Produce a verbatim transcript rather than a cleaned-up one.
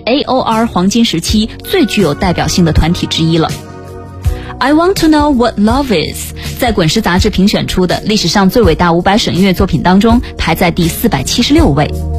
A O R 黄金时期最具有代表性的团体之一了。I Want to Know What Love Is 在滚石杂志评选出的历史上最伟大五百首音乐作品当中排在第四百七十六位。